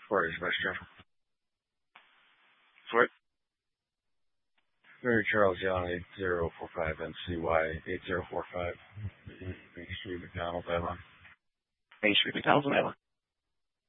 Where is Western? Sorry? Mary Charles Young 8045 NCY 8045. Main Street, McDonald, Iowa. Main Street, McDonald's, Iowa.